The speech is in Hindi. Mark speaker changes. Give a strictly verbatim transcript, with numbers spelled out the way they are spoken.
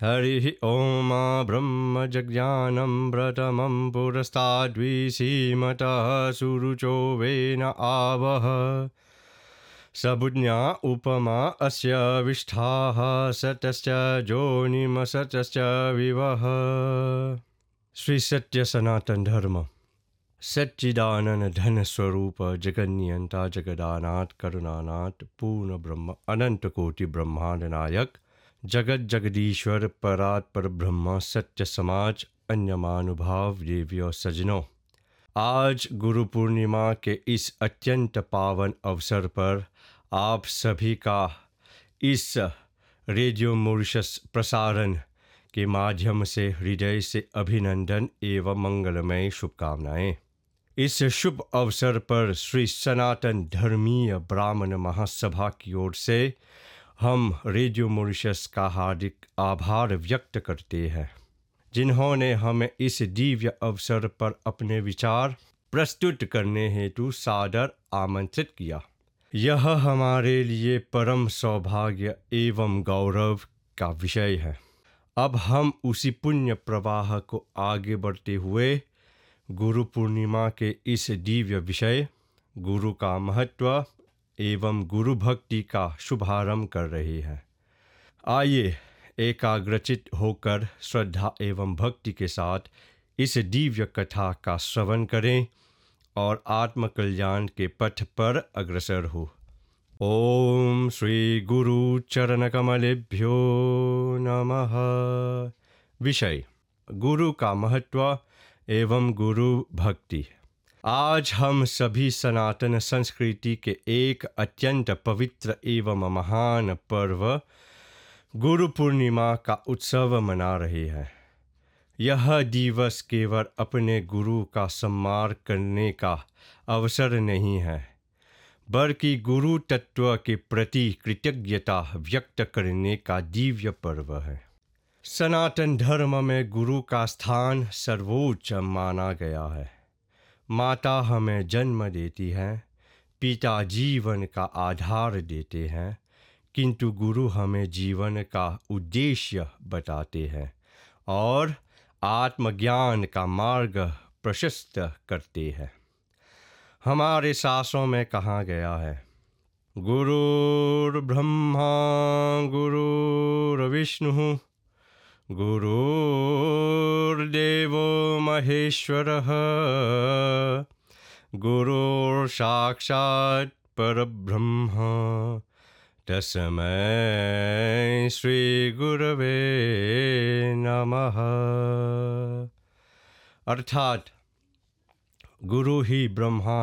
Speaker 1: हरिः ॐ ब्रह्मजज्ञानं प्रथमं पुरस्ताद्विसीमतः सुरुचो वेन आवः सबुज्ञा उपमा अस्य विष्ठाः सतश्च जोनिमसतश्च विवः। श्री सत्य सनातन धर्म सच्चिदानंद धन स्वरूप जगन्नियंता जगदानाथ करुणानाथ पूर्ण ब्रह्म अनंत कोटि ब्रह्मांड नायक जगत जगदीश्वर परात पर ब्रह्म सत्य समाज अन्य मानुभाव देवियों सजनों, आज गुरु पूर्णिमा के इस अत्यंत पावन अवसर पर आप सभी का इस रेडियो मॉरिशस प्रसारण के माध्यम से हृदय से अभिनंदन एवं मंगलमय शुभकामनाएं। इस शुभ अवसर पर श्री सनातन धर्मीय ब्राह्मण महासभा की ओर से हम रेडियो मॉरिशस का हार्दिक आभार व्यक्त करते हैं, जिन्होंने हमें इस दिव्य अवसर पर अपने विचार प्रस्तुत करने हेतु सादर आमंत्रित किया। यह हमारे लिए परम सौभाग्य एवं गौरव का विषय है। अब हम उसी पुण्य प्रवाह को आगे बढ़ते हुए गुरु पूर्णिमा के इस दिव्य विषय गुरु का महत्व एवं गुरु भक्ति का शुभारंभ कर रहे हैं। आइए एकाग्रचित होकर श्रद्धा एवं भक्ति के साथ इस दिव्य कथा का श्रवण करें और आत्म कल्याण के पथ पर अग्रसर हो। ओम श्री गुरु चरण कमलेभ्यो नमः। विषय गुरु का महत्व एवं गुरु भक्ति। आज हम सभी सनातन संस्कृति के एक अत्यंत पवित्र एवं महान पर्व गुरु पूर्णिमा का उत्सव मना रहे हैं। यह दिवस केवल अपने गुरु का सम्मान करने का अवसर नहीं है, बल्कि गुरु तत्व के प्रति कृतज्ञता व्यक्त करने का दिव्य पर्व है। सनातन धर्म में गुरु का स्थान सर्वोच्च माना गया है। माता हमें जन्म देती है, पिता जीवन का आधार देते हैं, किंतु गुरु हमें जीवन का उद्देश्य बताते हैं और आत्मज्ञान का मार्ग प्रशस्त करते हैं। हमारे शास्त्रों में कहा गया है, गुरुर्ब्रह्मा गुरुर्विष्णु गुरुर्देवो महेश्वरः गुरुर्साक्षात् परब्रह्म तस्मै श्री गुरवे नमः। अर्थात गुरु ही ब्रह्मा